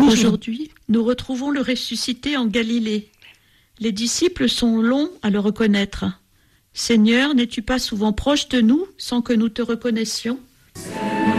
Aujourd'hui, nous retrouvons le ressuscité en Galilée. Les disciples sont longs à le reconnaître. Seigneur, n'es-tu pas souvent proche de nous sans que nous te reconnaissions ?